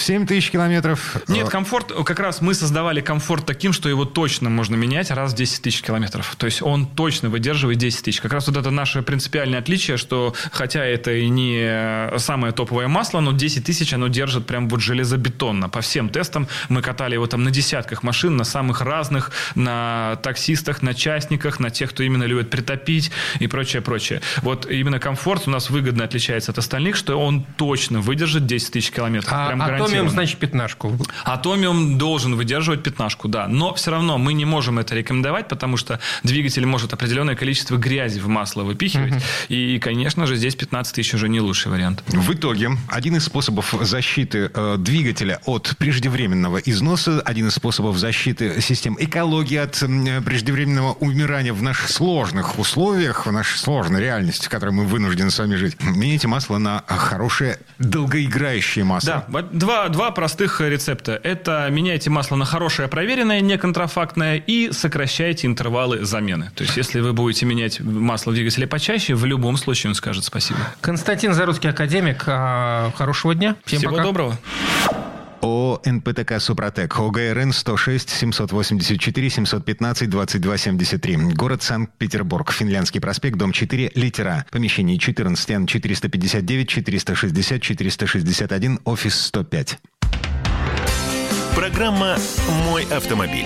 7 тысяч километров. Нет, комфорт, как раз мы создавали комфорт таким, что его точно можно менять раз в 10 тысяч километров. То есть он точно выдерживает 10 тысяч. Как раз вот это наше принципиальное отличие, что хотя это и не самое топовое масло, но 10 тысяч оно держит прям вот железобетонно. По всем тестам мы катали его там на десятках машин, на самых разных, на таксистах, на частниках, на тех, кто именно любит притопить и прочее, прочее. Вот именно комфорт у нас выгодно отличается от остальных, что он точно выдержит 10 тысяч километров. Прям Атомиум, значит, 15. Атомиум должен выдерживать 15, да. Но все равно мы не можем это рекомендовать, потому что двигатель может определенное количество грязи в масло выпихивать. И, конечно же, здесь 15 тысяч уже не лучший вариант. В итоге, один из способов защиты двигателя от преждевременного износа, один из способов защиты систем экологии от преждевременного умирания в наших сложных условиях, в нашей сложной реальности, в которой мы вынуждены с вами жить. Меняйте масло на хорошее, долгоиграющее масло. Да, два простых рецепта. Это меняйте масло на хорошее, проверенное, не контрафактное, и сокращайте интервалы замены. То есть, если вы будете менять масло в двигателе почаще, в любом случае он скажет спасибо. Константин Заруцкий, академик. Хорошего дня. Всего доброго. ООО НПТК «Супротек», ОГРН 106 784 715 22 73. Город Санкт-Петербург. Финляндский проспект, дом 4, литера. Помещение 14 Н 459 460 461, офис 105. Программа «Мой автомобиль».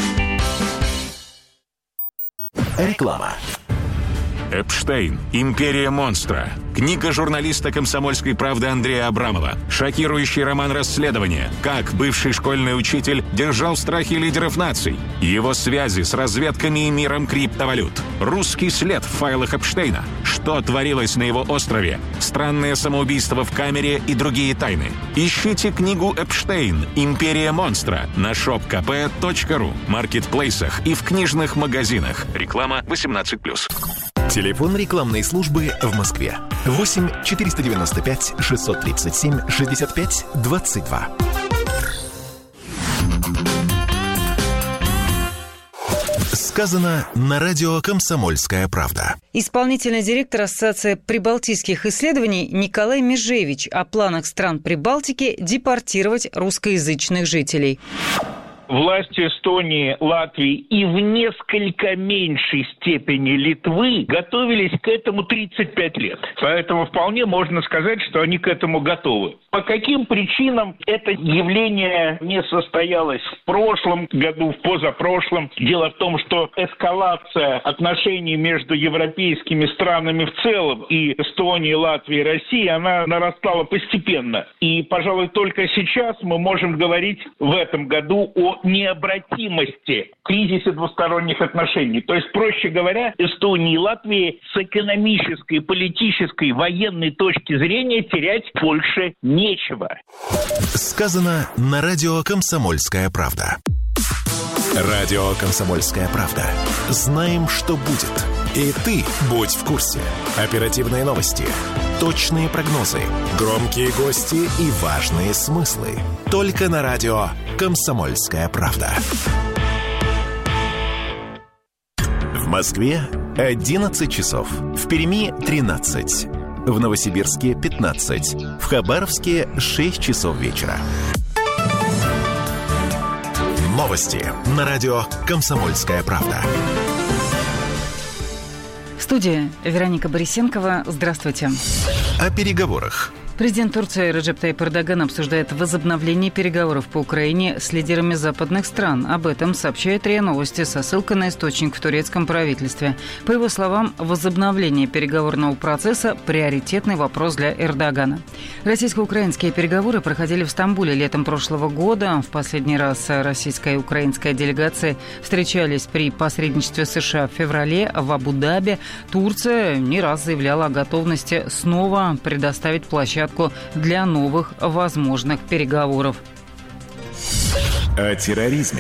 Реклама. Эпштейн. Империя монстра. Книга журналиста «Комсомольской правды» Андрея Абрамова. Шокирующий роман расследования. Как бывший школьный учитель держал в страхе лидеров наций. Его связи с разведками и миром криптовалют. Русский след в файлах Эпштейна. Что творилось на его острове. Странное самоубийство в камере и другие тайны. Ищите книгу «Эпштейн. Империя монстра» на shopkp.ru, маркетплейсах и в книжных магазинах. Реклама 18+. Телефон рекламной службы в Москве. 8 495 637 65 22. Сказано на радио «Комсомольская правда». Исполнительный директор Ассоциации прибалтийских исследований Николай Межевич о планах стран Прибалтики депортировать русскоязычных жителей. Власти Эстонии, Латвии и в несколько меньшей степени Литвы готовились к этому 35 лет. Поэтому вполне можно сказать, что они к этому готовы. По каким причинам это явление не состоялось в прошлом году, в позапрошлом? Дело в том, что эскалация отношений между европейскими странами в целом и Эстонией, Латвией, Россией, она нарастала постепенно. И, пожалуй, только сейчас мы можем говорить в этом году о необратимости кризиса двусторонних отношений. То есть, проще говоря, Эстонии и Латвии с экономической, политической, военной точки зрения терять больше нечего. Сказано на радио «Комсомольская правда». Радио «Комсомольская правда». Знаем, что будет. И ты будь в курсе. Оперативные новости, точные прогнозы, громкие гости и важные смыслы. Только на радио «Комсомольская правда». В Москве 11 часов. В Перми 13. В Новосибирске 15. В Хабаровске 6 часов вечера. Новости на радио «Комсомольская правда». В студии Вероника Борисенкова. Здравствуйте. О переговорах. Президент Турции Реджеп Тайип Эрдоган обсуждает возобновление переговоров по Украине с лидерами западных стран. Об этом сообщает РИА Новости со ссылкой на источник в турецком правительстве. По его словам, возобновление переговорного процесса – приоритетный вопрос для Эрдогана. Российско-украинские переговоры проходили в Стамбуле летом прошлого года. В последний раз российская и украинская делегации встречались при посредничестве США в феврале в Абу-Даби. Турция не раз заявляла о готовности снова предоставить площадку для новых возможных переговоров. О терроризме.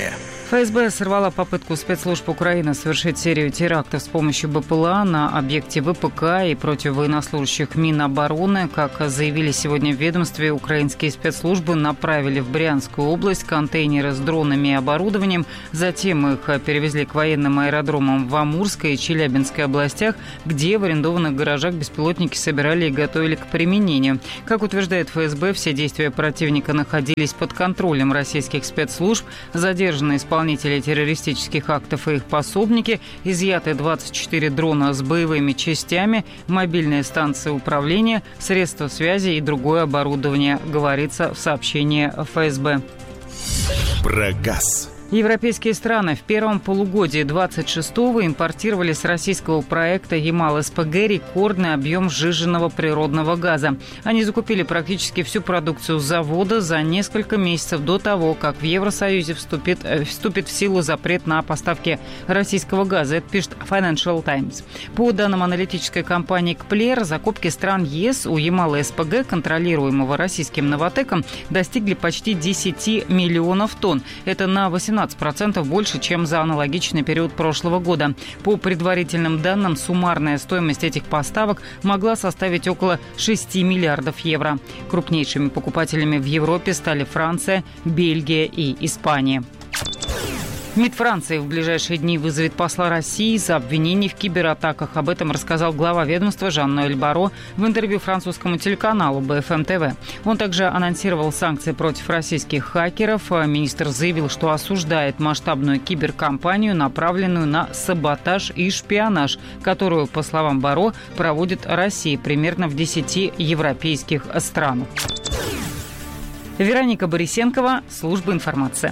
ФСБ сорвала попытку спецслужб Украины совершить серию терактов с помощью БПЛА на объекте ВПК и против военнослужащих Минобороны. Как заявили сегодня в ведомстве, украинские спецслужбы направили в Брянскую область контейнеры с дронами и оборудованием. Затем их перевезли к военным аэродромам в Амурской и Челябинской областях, где в арендованных гаражах беспилотники собирали и готовили к применению. Как утверждает ФСБ, все действия противника находились под контролем российских спецслужб. Задержаны исполнители террористических актов и их пособники, изъяты 24 дрона с боевыми частями, мобильные станции управления, средства связи и другое оборудование, говорится в сообщении ФСБ. Про газ. Европейские страны в первом полугодии 26-го импортировали с российского проекта «Ямал-СПГ» рекордный объем сжиженного природного газа. Они закупили практически всю продукцию завода за несколько месяцев до того, как в Евросоюзе вступит в силу запрет на поставки российского газа. Это пишет Financial Times. По данным аналитической компании «Кплер», закупки стран ЕС у «Ямала-СПГ», контролируемого российским «Новатэком», достигли почти 10 миллионов тонн. Это на 18% больше, чем за аналогичный период прошлого года. По предварительным данным, суммарная стоимость этих поставок могла составить около 6 миллиардов евро. Крупнейшими покупателями в Европе стали Франция, Бельгия и Испания. МИД Франции в ближайшие дни вызовет посла России за обвинений в кибератаках. Об этом рассказал глава ведомства Жан-Ноэль Барро в интервью французскому телеканалу БФМ ТВ. Он также анонсировал санкции против российских хакеров. Министр заявил, что осуждает масштабную киберкампанию, направленную на саботаж и шпионаж, которую, по словам Барро, проводит Россия примерно в 10 европейских странах. Вероника Борисенкова, служба информации.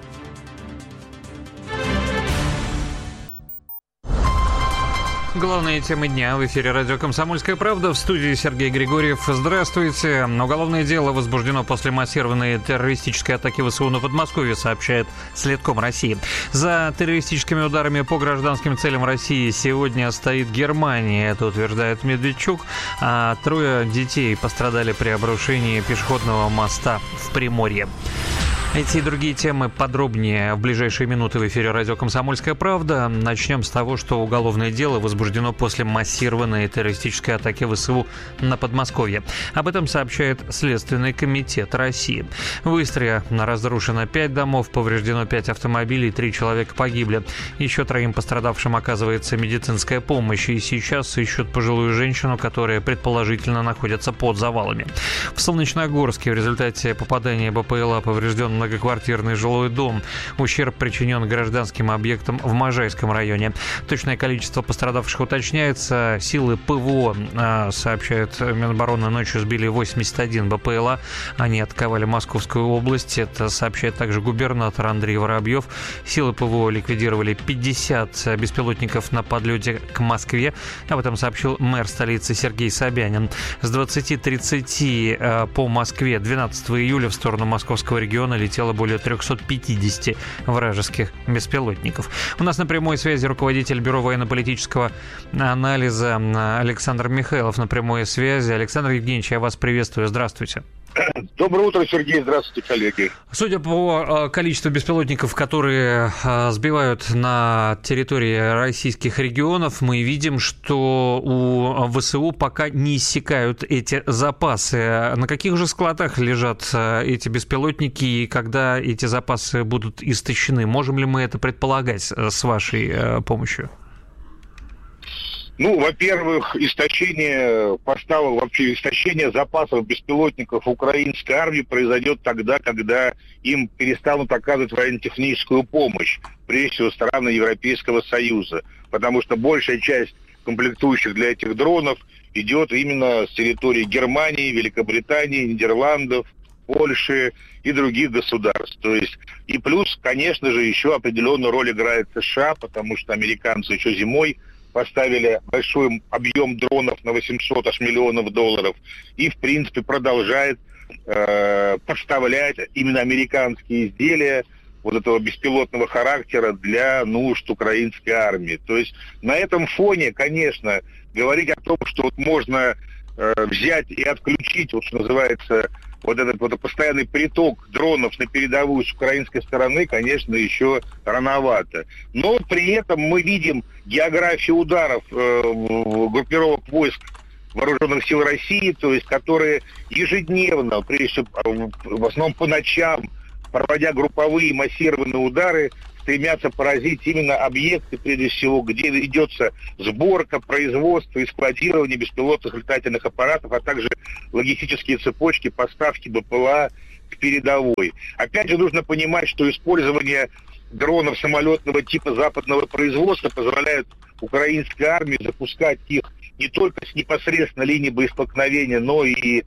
Главные темы дня в эфире радио «Комсомольская правда». В студии Сергей Григорьев. Здравствуйте. Уголовное дело возбуждено после массированной террористической атаки ВСУ на Подмосковье, сообщает Следком России. За террористическими ударами по гражданским целям России сегодня стоит Германия, это утверждает Медведчук. А 3 детей пострадали при обрушении пешеходного моста в Приморье. Эти и другие темы подробнее в ближайшие минуты в эфире радио «Комсомольская правда». Начнем с того, что уголовное дело возбуждено после массированной террористической атаки ВСУ на Подмосковье. Об этом сообщает Следственный комитет России. В Истре разрушено 5 домов, повреждено 5 автомобилей, 3 человека погибли. Еще 3 пострадавшим оказывается медицинская помощь. И сейчас ищут пожилую женщину, которая предположительно находится под завалами. В Солнечногорске в результате попадания БПЛА поврежден многоквартирный жилой дом. Ущерб причинен гражданским объектам в Можайском районе. Точное количество пострадавших уточняется. Силы ПВО, сообщает Минобороны, ночью сбили 81 БПЛА. Они атаковали Московскую область. Это сообщает также губернатор Андрей Воробьев. Силы ПВО ликвидировали 50 беспилотников на подлете к Москве. Об этом сообщил мэр столицы Сергей Собянин. С 20:30 по Москве 12 июля в сторону московского региона летело более 350 вражеских беспилотников. У нас на прямой связи руководитель Бюро военно-политического анализа Александр Михайлов на прямой связи. Александр Евгеньевич, я вас приветствую. Здравствуйте. Доброе утро, Сергей. Здравствуйте, коллеги. Судя по количеству беспилотников, которые сбивают на территории российских регионов, мы видим, что у ВСУ пока не иссякают эти запасы. На каких же складах лежат эти беспилотники и когда эти запасы будут истощены? Можем ли мы это предполагать с вашей помощью? Ну, во-первых, истощение поставок, вообще истощение запасов беспилотников украинской армии произойдет тогда, когда им перестанут оказывать военно-техническую помощь, прежде всего страны Европейского Союза, потому что большая часть комплектующих для этих дронов идет именно с территории Германии, Великобритании, Нидерландов, Польши и других государств. То есть, и плюс, конечно же, еще определенную роль играет США, потому что американцы еще зимой поставили большой объем дронов на 800 аж миллионов долларов и, в принципе, продолжает поставлять именно американские изделия вот этого беспилотного характера для нужд украинской армии. То есть на этом фоне, конечно, говорить о том, что вот можно взять и отключить, вот что называется, вот этот вот постоянный приток дронов на передовую с украинской стороны, конечно, еще рановато. Но при этом мы видим географию ударов группировок войск Вооруженных сил России, то есть которые ежедневно, прежде всего, в основном по ночам, проводя групповые массированные удары, стремятся поразить именно объекты, прежде всего, где ведется сборка, производство и складирование беспилотных летательных аппаратов, а также логистические цепочки поставки БПЛА к передовой. Опять же, нужно понимать, что использование дронов самолетного типа западного производства позволяет украинской армии запускать их не только с непосредственно линии боестолкновения, но и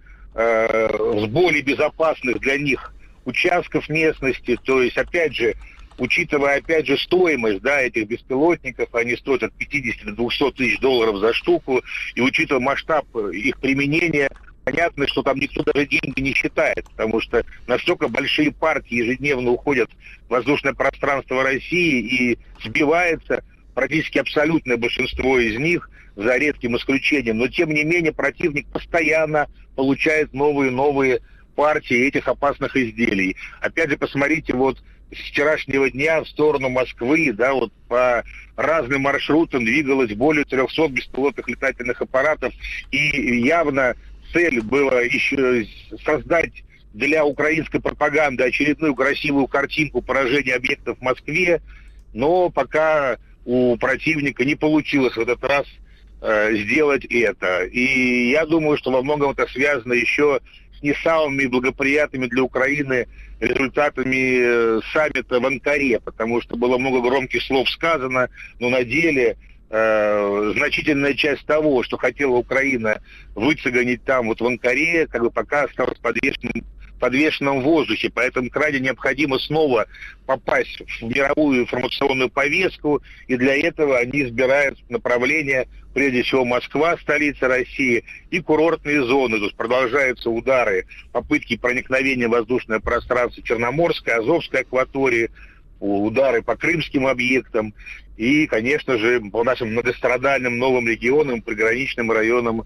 с более безопасных для них участков местности. То есть, опять же, учитывая, стоимость, этих беспилотников, они стоят от 50 до 200 тысяч долларов за штуку, и учитывая масштаб их применения, понятно, что там никто даже деньги не считает, потому что настолько большие партии ежедневно уходят в воздушное пространство России, и сбивается практически абсолютное большинство из них, за редким исключением. Но, тем не менее, противник постоянно получает новые партии этих опасных изделий. Опять же, посмотрите, вот с вчерашнего дня в сторону Москвы, вот по разным маршрутам двигалось более 300 беспилотных летательных аппаратов, и явно цель была еще создать для украинской пропаганды очередную красивую картинку поражения объектов в Москве, но пока у противника не получилось в этот раз сделать это. И я думаю, что во многом это связано еще с не самыми благоприятными для Украины результатами саммита в Анкаре, потому что было много громких слов сказано, но на деле значительная часть того, что хотела Украина выцеганить там, вот в Анкаре, пока осталась подвешенном в воздухе. Поэтому крайне необходимо снова попасть в мировую информационную повестку, и для этого они избирают направление, прежде всего, Москва, столица России, и курортные зоны. То есть продолжаются удары, попытки проникновения в воздушное пространство Черноморской, Азовской акватории, удары по крымским объектам и, конечно же, по нашим многострадальным новым регионам, приграничным районам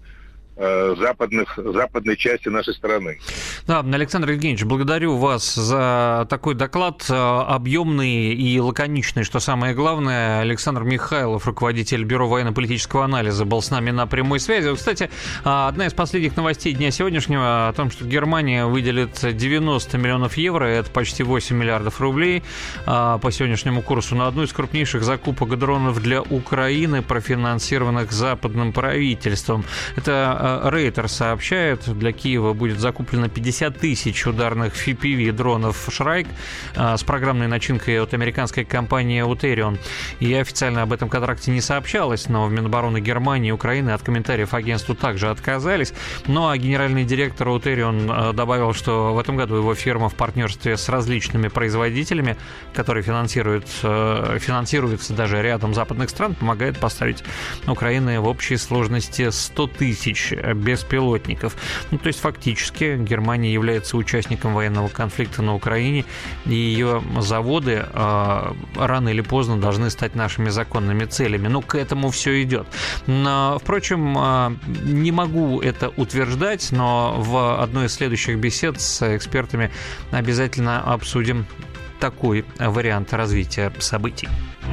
западной части нашей страны. Да, Александр Евгеньевич, благодарю вас за такой доклад, объемный и лаконичный, что самое главное. Александр Михайлов, руководитель Бюро военно-политического анализа, был с нами на прямой связи. Вот, кстати, одна из последних новостей дня сегодняшнего о том, что Германия выделит 90 миллионов евро, это почти 8 миллиардов рублей по сегодняшнему курсу, на одну из крупнейших закупок дронов для Украины, профинансированных западным правительством. Это Рейтер сообщает, для Киева будет закуплено 50 тысяч ударных FPV дронов «Шрайк» с программной начинкой от американской компании «Утерион». И официально об этом контракте не сообщалось, но в Минобороны Германии и Украины от комментариев агентству также отказались. Ну а генеральный директор «Утерион» добавил, что в этом году его фирма в партнерстве с различными производителями, которые финансируются даже рядом западных стран, помогает поставить Украине в общей сложности 100 тысяч беспилотников. То есть фактически Германия является участником военного конфликта на Украине, и ее заводы рано или поздно должны стать нашими законными целями. Но к этому все идет. Впрочем, не могу это утверждать, но в одной из следующих бесед с экспертами обязательно обсудим такой вариант развития событий.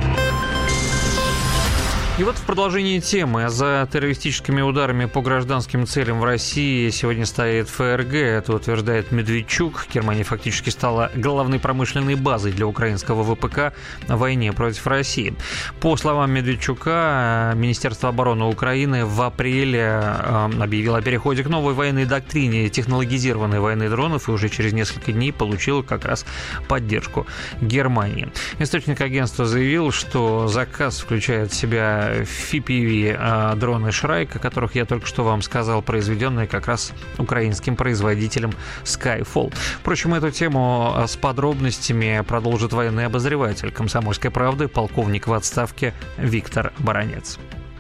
И вот в продолжении темы за террористическими ударами по гражданским целям в России сегодня стоит ФРГ. Это утверждает Медведчук. Германия фактически стала главной промышленной базой для украинского ВПК в войне против России. По словам Медведчука, Министерство обороны Украины в апреле объявило о переходе к новой военной доктрине технологизированной войны дронов и уже через несколько дней получило как раз поддержку Германии. Источник агентства заявил, что заказ включает в себя FPV дроны «Шрайк», о которых я только что вам сказал, произведенные как раз украинским производителем Skyfall. Впрочем, эту тему с подробностями продолжит военный обозреватель «Комсомольской правды», полковник в отставке Виктор Баранец.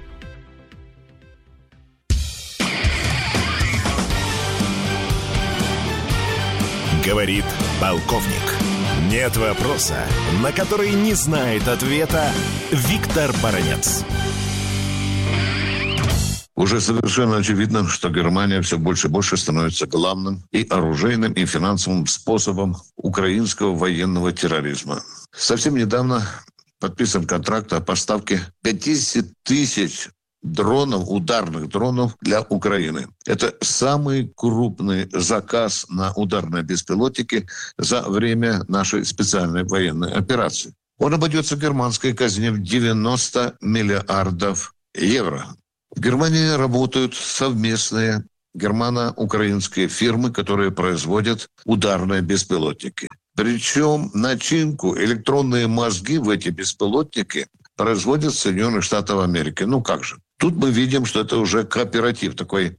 Говорит полковник. Нет вопроса, на который не знает ответа Виктор Баранец. Уже совершенно очевидно, что Германия все больше и больше становится главным и оружейным, и финансовым способом украинского военного терроризма. Совсем недавно подписан контракт о поставке 50 тысяч дронов, ударных дронов для Украины. Это самый крупный заказ на ударные беспилотники за время нашей специальной военной операции. Он обойдется германской казне в 90 миллиардов евро. В Германии работают совместные германо-украинские фирмы, которые производят ударные беспилотники. Причем начинку, электронные мозги в эти беспилотники производят Соединенных Штатов Америки. Ну как же? Тут мы видим, что это уже кооператив, такой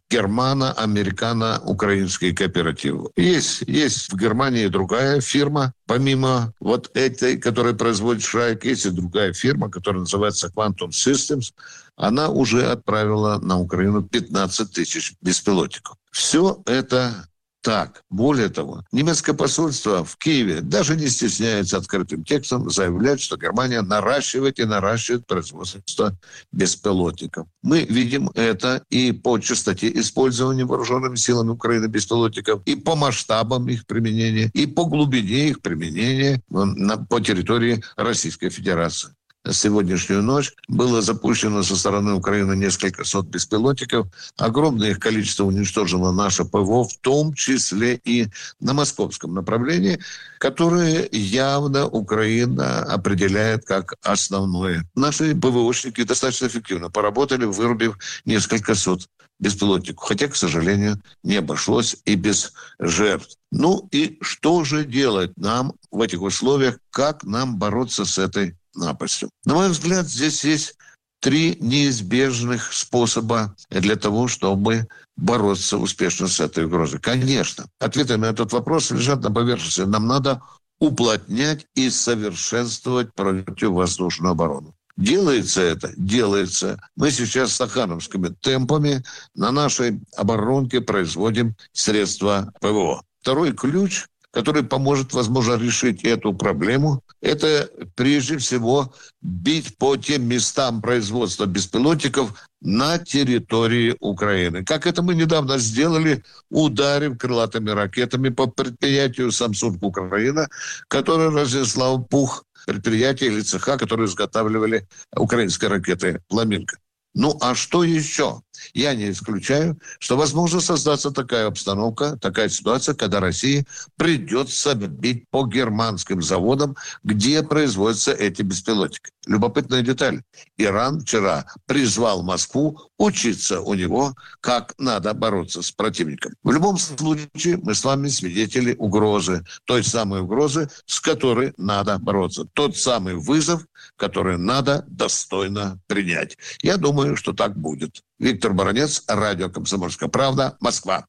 германо-американо-украинский кооператив. Есть в Германии другая фирма, помимо вот этой, которая производит Шрайк, есть и другая фирма, которая называется Quantum Systems. Она уже отправила на Украину 15 тысяч беспилотников. Все это так. Более того, немецкое посольство в Киеве даже не стесняется открытым текстом заявлять, что Германия наращивает производство беспилотников. Мы видим это и по частоте использования вооруженными силами Украины беспилотников, и по масштабам их применения, и по глубине их применения по территории Российской Федерации. Сегодняшнюю ночь было запущено со стороны Украины несколько сот беспилотников. Огромное их количество уничтожило наше ПВО, в том числе и на московском направлении, которое явно Украина определяет как основное. Наши ПВОшники достаточно эффективно поработали, вырубив несколько сот беспилотников. Хотя, к сожалению, не обошлось и без жертв. Ну и что же делать нам в этих условиях? Как нам бороться с этой напастью? На мой взгляд, здесь есть 3 неизбежных способа для того, чтобы бороться успешно с этой угрозой. Конечно, ответы на этот вопрос лежат на поверхности. Нам надо уплотнять и совершенствовать противовоздушную оборону. Делается это? Делается. Мы сейчас стахановскими темпами на нашей оборонке производим средства ПВО. Второй ключ, который поможет, возможно, решить эту проблему, это прежде всего бить по тем местам производства беспилотников на территории Украины. Как это мы недавно сделали, ударив крылатыми ракетами по предприятию Samsung Украина, которое разнесло в пух предприятия или цеха, которые изготавливали украинские ракеты «Фламинго». Ну, а что еще? Я не исключаю, что возможно создаться такая обстановка, такая ситуация, когда России придется бить по германским заводам, где производятся эти беспилотники. Любопытная деталь. Иран вчера призвал Москву учиться у него, как надо бороться с противником. В любом случае, мы с вами свидетели угрозы. Той самой угрозы, с которой надо бороться. Тот самый вызов, который надо достойно принять. Я думаю, что так будет. Виктор Баранец, радио «Комсомольская правда», Москва.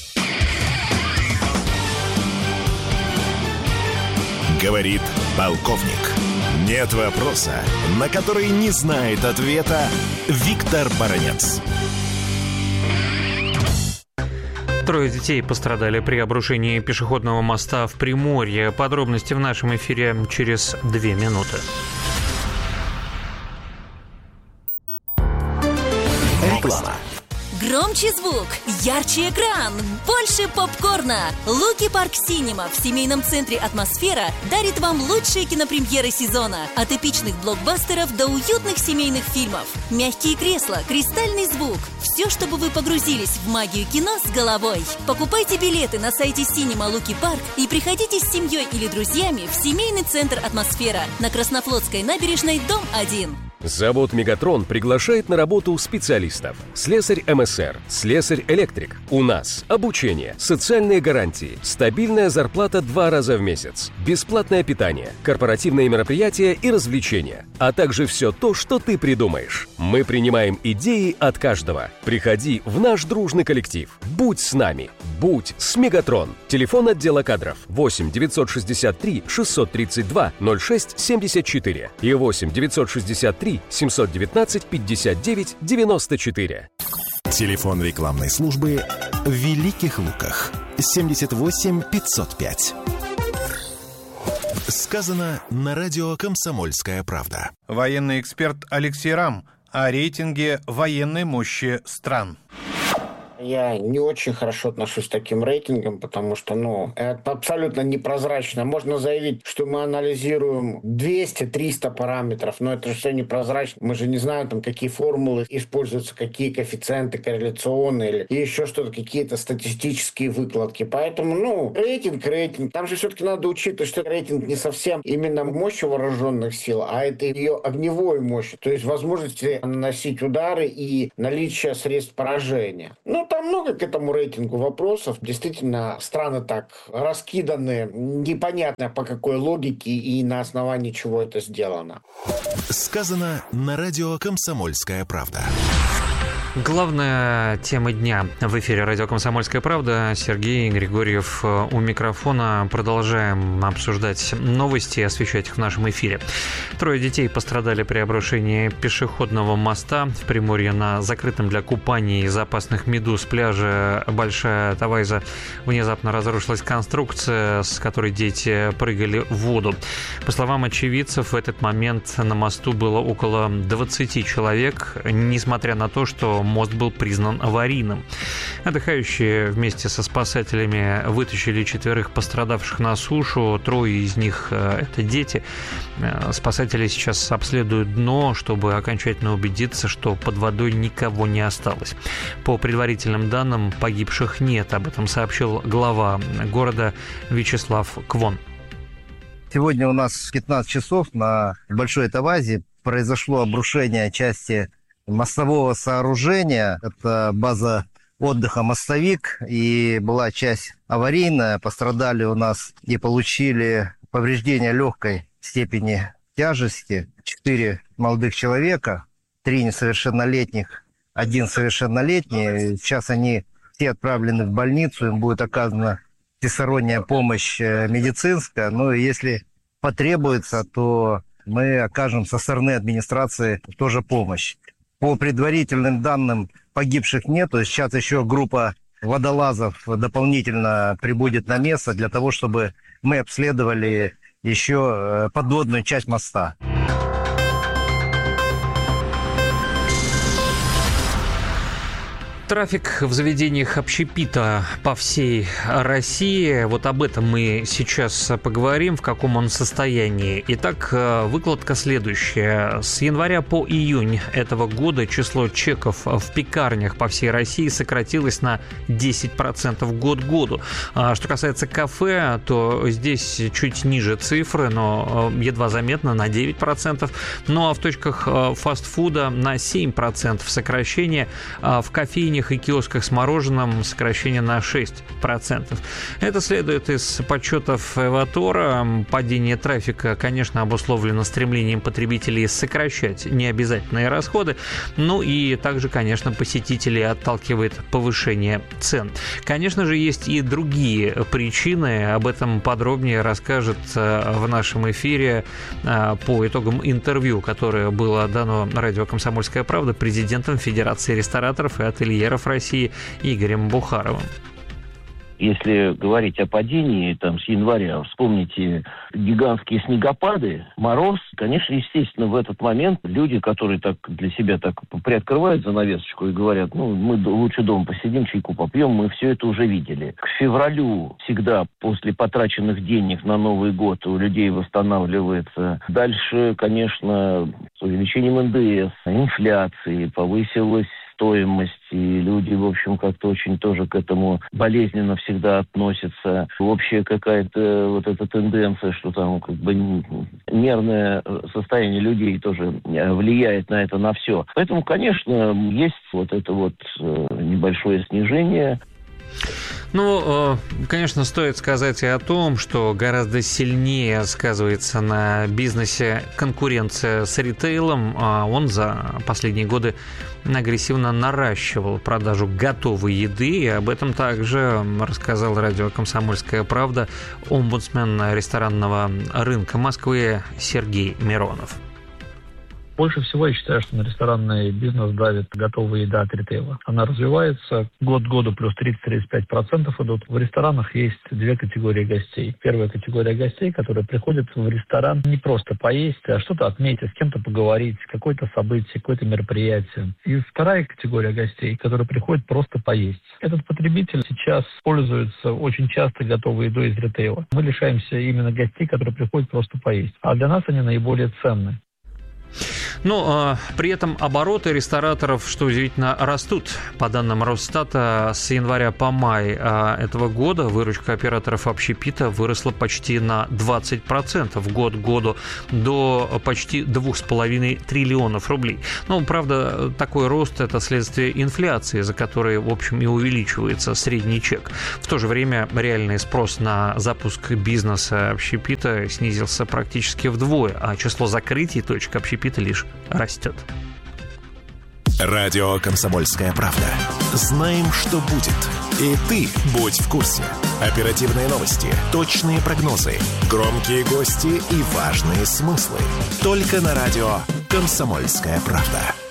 Говорит полковник. Нет вопроса, на который не знает ответа Виктор Баранец. 3 детей пострадали при обрушении пешеходного моста в Приморье. Подробности в нашем эфире через 2 минуты. Реклама. Громче звук, ярче экран, больше попкорна. Луки Парк Синема в семейном центре «Атмосфера» дарит вам лучшие кинопремьеры сезона. От эпичных блокбастеров до уютных семейных фильмов. Мягкие кресла, кристальный звук. Все, чтобы вы погрузились в магию кино с головой. Покупайте билеты на сайте Синема Луки Парк и приходите с семьей или друзьями в семейный центр «Атмосфера» на Краснофлотской набережной, дом 1. Завод «Мегатрон» приглашает на работу специалистов. Слесарь МСР, слесарь-электрик. У нас обучение, социальные гарантии, стабильная зарплата 2 раза в месяц, бесплатное питание, корпоративные мероприятия и развлечения, а также все то, что ты придумаешь. Мы принимаем идеи от каждого. Приходи в наш дружный коллектив. Будь с нами. Будь с «Мегатрон». Телефон отдела кадров 8 963 632 06 74 и 8 963 719 59 94. Телефон рекламной службы в Великих Луках 78 505. Сказано на радио «Комсомольская правда». Военный эксперт Алексей Рам о рейтинге военной мощи стран. Я не очень хорошо отношусь к таким рейтингам, потому что, это абсолютно непрозрачно. Можно заявить, что мы анализируем 200-300 параметров, но это же все непрозрачно. Мы же не знаем, какие формулы используются, какие коэффициенты корреляционные или еще что-то, какие-то статистические выкладки. Поэтому, рейтинг. Там же все-таки надо учитывать, что рейтинг не совсем именно мощи вооруженных сил, а это ее огневой мощи, то есть возможности наносить удары и наличие средств поражения. Там много к этому рейтингу вопросов. Действительно, страны так раскиданы, непонятно по какой логике и на основании чего это сделано. Сказано на радио «Комсомольская правда». Главная тема дня в эфире радио «Комсомольская правда». Сергей Григорьев у микрофона. Продолжаем обсуждать новости и освещать их в нашем эфире. 3 детей пострадали при обрушении пешеходного моста в Приморье на закрытом для купаний из опасных медуз пляже Большая Тавайза. Внезапно разрушилась конструкция, с которой дети прыгали в воду. По словам очевидцев, в этот момент на мосту было около 20 человек, несмотря на то, что мост был признан аварийным. Отдыхающие вместе со спасателями вытащили 4 пострадавших на сушу. 3 из них – это дети. Спасатели сейчас обследуют дно, чтобы окончательно убедиться, что под водой никого не осталось. По предварительным данным, погибших нет. Об этом сообщил глава города Вячеслав Квон. Сегодня у нас в 15 часов на Большой Тавайзе произошло обрушение части мостового сооружения. Это база отдыха «Мостовик», и была часть аварийная. Пострадали у нас и получили повреждения легкой степени тяжести 4 молодых человека, 3 несовершеннолетних, 1 совершеннолетний. Сейчас они все отправлены в больницу, им будет оказана всесторонняя помощь медицинская. И если потребуется, то мы окажем со стороны администрации тоже помощь. По предварительным данным, погибших нет. То есть сейчас еще группа водолазов дополнительно прибудет на место для того, чтобы мы обследовали еще подводную часть моста. Трафик в заведениях общепита по всей России. Вот об этом мы сейчас поговорим, в каком он состоянии. Итак, выкладка следующая. С января по июнь этого года число чеков в пекарнях по всей России сократилось на 10% год к году. Что касается кафе, то здесь чуть ниже цифры, но едва заметно, на 9%. Ну а в точках фастфуда на 7% сокращение. В кофейнях и киосках с мороженым сокращение на 6%. Это следует из подсчетов Эватора. Падение трафика, конечно, обусловлено стремлением потребителей сокращать необязательные расходы. Ну и также, конечно, посетителей отталкивает повышение цен. Конечно же, есть и другие причины. Об этом подробнее расскажет в нашем эфире по итогам интервью, которое было дано радио «Комсомольская правда» президентом Федерации рестораторов и ательеров России Игорем Бухаровым. Если говорить о падении с января, вспомните гигантские снегопады, мороз. Конечно, естественно, в этот момент люди, которые для себя приоткрывают занавесочку и говорят, мы лучше дома посидим, чайку попьем, мы все это уже видели. К февралю всегда после потраченных денег на Новый год у людей восстанавливается. Дальше, конечно, с увеличением НДС, инфляции, повысилась стоимость, и люди, в общем, как-то очень тоже к этому болезненно всегда относятся. Общая какая-то эта тенденция, что нервное состояние людей тоже влияет на это, на все. Поэтому, конечно, есть это небольшое снижение. Конечно, стоит сказать и о том, что гораздо сильнее сказывается на бизнесе конкуренция с ритейлом. Он за последние годы агрессивно наращивал продажу готовой еды, и об этом также рассказал радио «Комсомольская правда» омбудсмен ресторанного рынка Москвы Сергей Миронов. Больше всего я считаю, что на ресторанный бизнес давит готовая еда от ритейла. Она развивается, год к году плюс 30-35% идут. В ресторанах есть две категории гостей. Первая категория гостей, которые приходят в ресторан не просто поесть, а что-то отметить, с кем-то поговорить, какое-то событие, какое-то мероприятие. И вторая категория гостей, которые приходят просто поесть. Этот потребитель сейчас пользуется очень часто готовой едой из ритейла. Мы лишаемся именно гостей, которые приходят просто поесть. А для нас они наиболее ценны. При этом обороты рестораторов, что удивительно, растут. По данным Росстата, с января по май этого года выручка операторов общепита выросла почти на 20%, год к году до почти 2,5 триллионов рублей. Правда, такой рост – это следствие инфляции, за которой, в общем, и увеличивается средний чек. В то же время реальный спрос на запуск бизнеса общепита снизился практически вдвое, а число закрытий точек общепита лишь растет. Радио «Комсомольская правда». Знаем, что будет. И ты будь в курсе. Оперативные новости, точные прогнозы, громкие гости и важные смыслы. Только на радио «Комсомольская правда».